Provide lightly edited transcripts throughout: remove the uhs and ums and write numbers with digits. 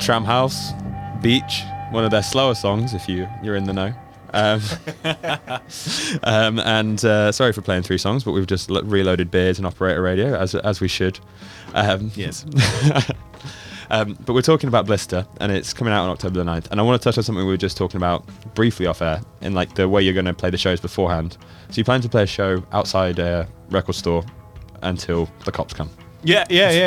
Tramhouse, Beach, one of their slower songs if you're in the know. And sorry for playing 3 songs, but we've just reloaded beers and Operator Radio as we should. Yes. But we're talking about Blister, and it's coming out on October the 9th. And I want to touch on something we were just talking about briefly off air, in like the way you're going to play the shows beforehand. So you plan to play a show outside a record store until the cops come. Yeah.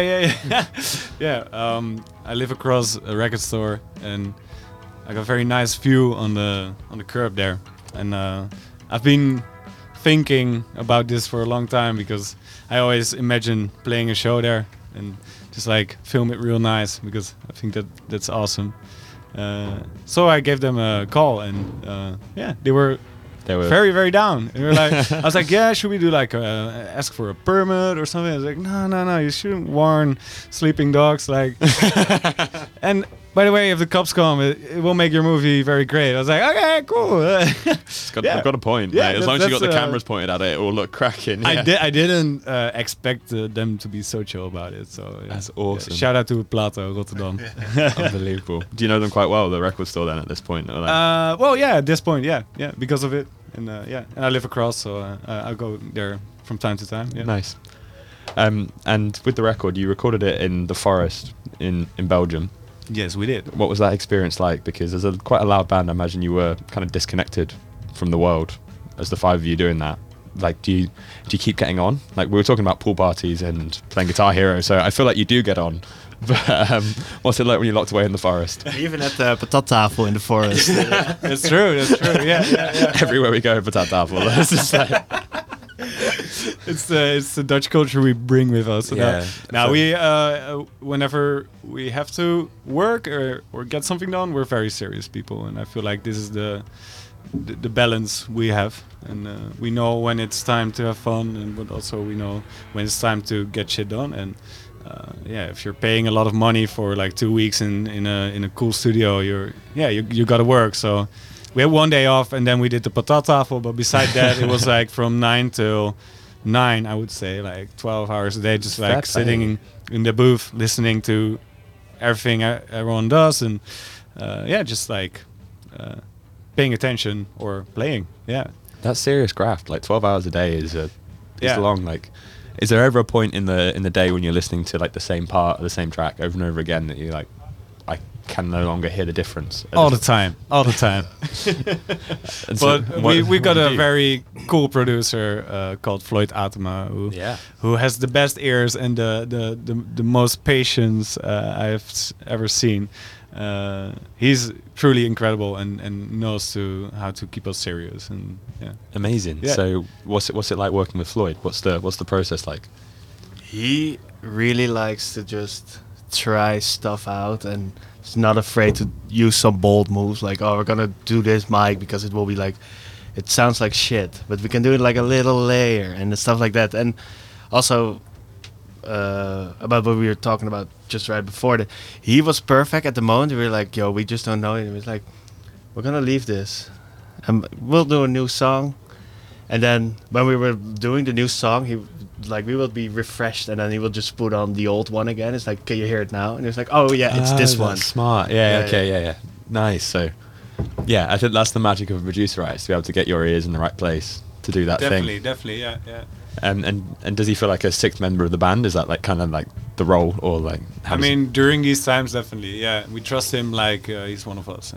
I live across a record store, and I got a very nice view on the curb there. And I've been thinking about this for a long time, because I always imagine playing a show there and just like film it real nice, because I think that's awesome. So I gave them a call, and they were very, very down. And we were like, I was like, yeah, should we do like ask for a permit or something? I was like, no, you shouldn't warn sleeping dogs. Like, and by the way, if the cops come, it will make your movie very great. I was like, okay, cool. I've got a point. Yeah, mate. As long as you got the cameras pointed at it, it will look cracking. Yeah. I didn't expect them to be so chill about it. So that's awesome. Shout out to Plato, Rotterdam. Unbelievable. Do you know them quite well, the record store then at this point? Or like? Well, yeah, at this point, yeah, because of it. And and I live across, so I go there from time to time. Yeah. Nice. And with the record, you recorded it in the forest in Belgium. Yes, we did. What was that experience like? Because as quite a loud band, I imagine you were kind of disconnected from the world as the 5 of you doing that. Like, do you keep getting on? Like, we were talking about pool parties and playing Guitar Hero, so I feel like you do get on. But what's it like when you're locked away in the forest? Even at the patattafel in the forest. That's true. Yeah. Everywhere we go, patattafel. That's just like... It's the Dutch culture we bring with us. Yeah. Now we whenever we have to work or get something done, we're very serious people, and I feel like this is the balance we have, and we know when it's time to have fun, but also we know when it's time to get shit done. And if you're paying a lot of money for like 2 weeks in a cool studio, you got to work. So we had 1 day off, and then we did the patattafel. But beside that, it was like from 9 till 9, I would say, like 12 hours a day, just like sitting in the booth, listening to everything everyone does, and just like paying attention or playing. Yeah, that's serious graft. Like 12 hours a day is long. Like, is there ever a point in the day when you're listening to like the same part of the same track over and over again that you're like, I can no longer hear the difference? All the time. But we got a very cool producer called Floyd Atema, who has the best ears and the most patience I've ever seen. He's truly incredible and knows how to keep us serious, and amazing. Yeah. So what's it like working with Floyd? What's the process like? He really likes to just try stuff out, and is not afraid to use some bold moves, like, we're gonna do this mic because it will be like, it sounds like shit, but we can do it like a little layer and stuff like that. And also about what we were talking about just right before that, he was perfect at the moment. We were like, yo, we just don't know it. He was like, we're gonna leave this and we'll do a new song. And then when we were doing the new song, we will be refreshed, and then he will just put on the old one again. It's like, can you hear it now? And it's like, oh yeah, it's this one. Smart. Yeah. Nice. So I think that's the magic of a producer, right? Is to be able to get your ears in the right place to do that thing. Definitely, yeah. And does he feel like a sixth member of the band? Is that like kind of like the role, or like? During these times, definitely, yeah. We trust him like he's one of us,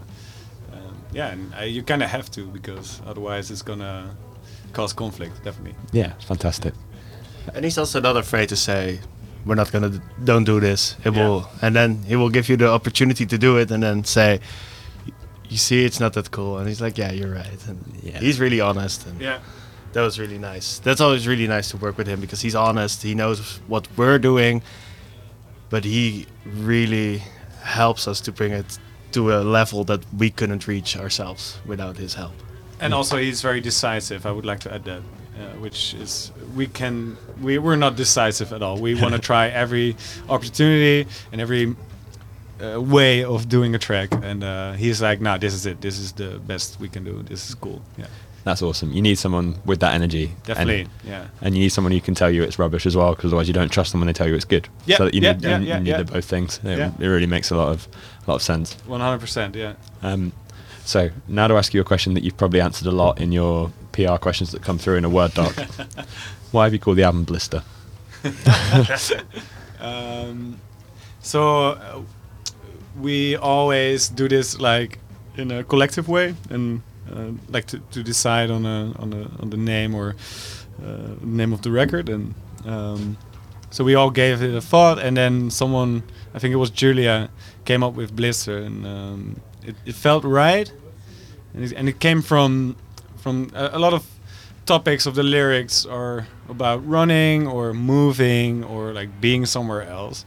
and you kind of have to, because otherwise it's gonna cause conflict, definitely. Yeah, it's fantastic. And he's also not afraid to say, we're not gonna don't do this. It will, and then he will give you the opportunity to do it, and then say, you see, it's not that cool. And he's like, yeah, you're right. And he's really honest. And that was really nice. That's always really nice to work with him, because he's honest. He knows what we're doing, but he really helps us to bring it to a level that we couldn't reach ourselves without his help. And also he's very decisive. I would like to add that, which is we're not decisive at all. We want to try every opportunity and every way of doing a track, and he's like, nah, this is it. This is the best we can do. This is cool. Yeah. That's awesome. You need someone with that energy. Definitely, yeah. And you need someone who can tell you it's rubbish as well, because otherwise you don't trust them when they tell you it's good. Yeah, So that you yeah, need, yeah, you yeah, need yeah. the both things. Yeah. It really makes a lot of sense. 100%, yeah. So now to ask you a question that you've probably answered a lot in your PR questions that come through in a Word doc. Why have you called the album Blister? We always do this like in a collective way, and like to decide on the name or name of the record, and so we all gave it a thought, and then someone, I think it was Julia, came up with Blister, and it felt right, and it came from a lot of topics of the lyrics are about running or moving or like being somewhere else.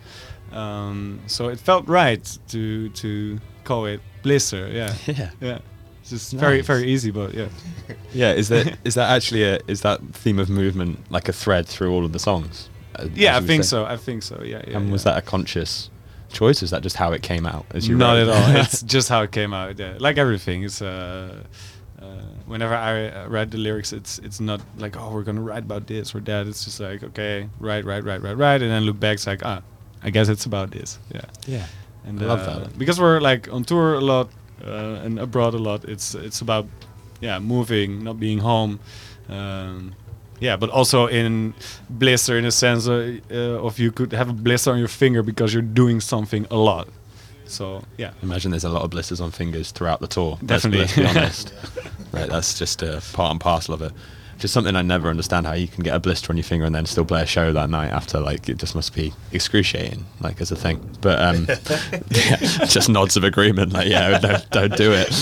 So it felt right to call it Blister. Yeah. Yeah. It's just Nice. very easy, but yeah. Yeah. Is that actually is that theme of movement like a thread through all of the songs? Yeah, as I you think say? so. I think so. Yeah. And was that a conscious choice? Or is that just how it came out as you Not wrote? at all. It's just how it came out. Yeah. Like everything, it's whenever I write the lyrics, it's not like, oh, we're gonna write about this or that. It's just like, okay, write, and then look back. It's like, I guess it's about this. Yeah. Yeah. And I love that. because we're like on tour a lot and abroad a lot. It's about moving, not being home. But also in blister, in a sense of you could have a blister on your finger because you're doing something a lot. So yeah, Imagine there's a lot of blisters on fingers throughout the tour. Definitely. Let's be honest. Right, that's just part and parcel of it. Just something I never understand, how you can get a blister on your finger and then still play a show that night after. Like, it just must be excruciating, like, as a thing. But yeah, just nods of agreement. Like, yeah, don't do it.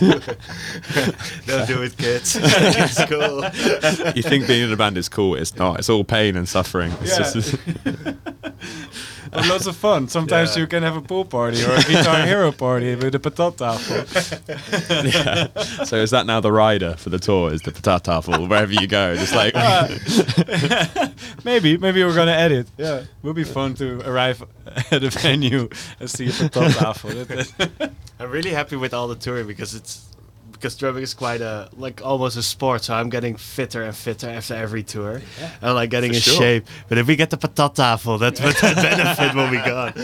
Don't do it, kids. It's cool. You think being in a band is cool? It's not. It's all pain and suffering. It's Yeah. just but lots of fun. Sometimes Yeah. you can have a pool party or a Guitar Hero party with a patattafel. yeah. So is that now the rider for the tour? Is the patattafel wherever you go? Just like maybe we're gonna edit. Yeah, it will be fun to arrive at a venue and see a patattafel. I'm really happy with all the touring because drumming is quite almost a sport. So I'm getting fitter and fitter after every tour. And like getting For in sure. shape. But if we get the patattafel, that benefit will be gone.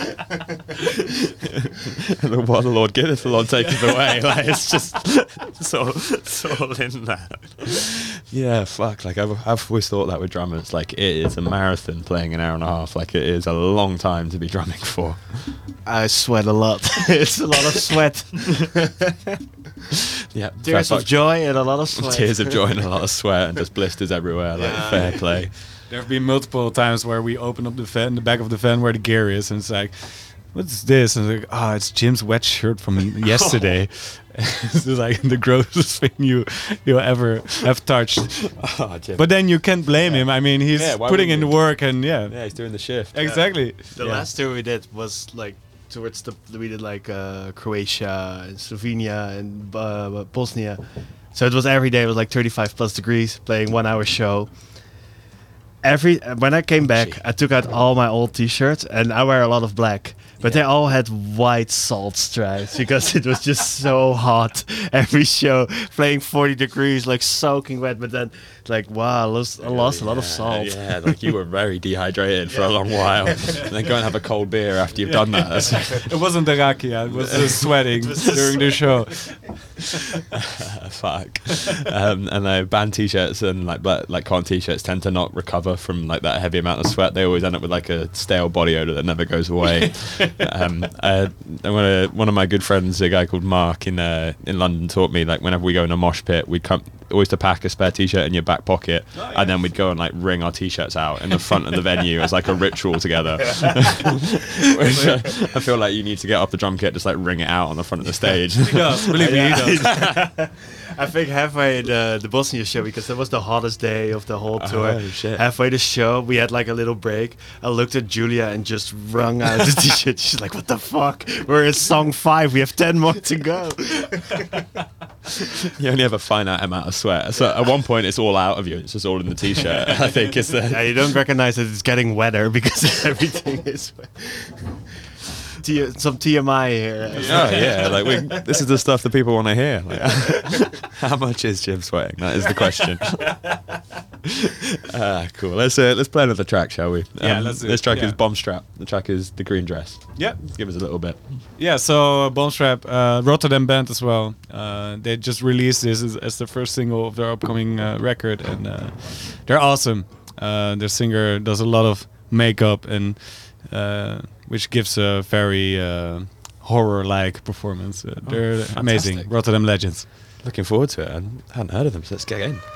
what the Lord giveth, the Lord taketh away. Like, it's just it's all in that. Yeah, fuck. Like I've always thought that with drummers. Like, it is a marathon playing an hour and a half. Like, it is a long time to be drumming for. I sweat a lot. It's a lot of sweat. Yeah, Tears of joy and a lot of sweat. Tears of joy and a lot of sweat and just blisters everywhere. Like, Yeah. fair play. There have been multiple times where we open up the back of the van where the gear is, and it's like, what's this? And it's like, it's Jim's wet shirt from yesterday. It's like the grossest thing you'll ever have touched. Oh, Jim. But then you can't blame him. I mean, he's Yeah, why putting would in the you? work, and yeah, Yeah, he's doing the shift. exactly. The Yeah. last tour we did was like towards we did like Croatia and Slovenia and Bosnia. So it was every day. It was like 35 plus degrees, playing 1 hour show. When I came back, I took out all my old T-shirts, and I wear a lot of black. But they all had white salt stripes because it was just so hot. Every show, playing 40 degrees, like soaking wet. But then, like, wow, I lost a lot of salt. Yeah, like you were very dehydrated for a long while. And then go and have a cold beer after you've done that. That's- It wasn't the rakia, it was the sweating during the show. Fuck. And band t-shirts and like cotton t-shirts tend to not recover from like that heavy amount of sweat. They always end up with like a stale body odor that never goes away. One of my good friends, a guy called Mark in London, taught me, like, whenever we go in a mosh pit, we'd come always to pack a spare t-shirt in your back pocket, and then we'd go and like wring our t-shirts out in the front of the venue as like a ritual together. Which, I feel like you need to get off the drum kit, just like wring it out on the front of the stage. He does, believe me, he does. I think halfway the Bosnia show, because that was the hottest day of the whole tour. Oh, shit. Halfway the show, we had like a little break. I looked at Julia and just wrung out the t-shirt. She's like, "What the fuck? We're in song 5. We have 10 more to go." You only have a finite amount of sweat, so at one point it's all out of you. It's just all in the t-shirt. I think it's the Yeah, you don't recognize that it's getting wetter because everything is wet. some TMI here. Oh yeah, like this is the stuff that people want to hear. Like, how much is Jim sweating? That is the question. Cool. Let's play another track, shall we? Yeah, let's do it. This track Yeah. is Bomb Strap. The track is The Green Dress. Yeah. Give us a little bit. Yeah, so Bonestrap, Rotterdam band as well. They just released this as the first single of their upcoming record, and they're awesome. Their singer does a lot of makeup, and which gives a very horror-like performance. They're amazing, fantastic. Rotterdam legends. Looking forward to it. I hadn't heard of them, so let's get in.